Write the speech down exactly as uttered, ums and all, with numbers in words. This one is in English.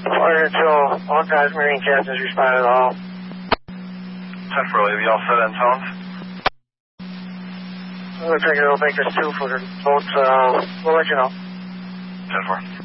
Fire until all guys, Marine captains responded to all. ten four, will you be all set on tones? Looks like it'll make us two for the boats. Uh, we'll let you know. ten four.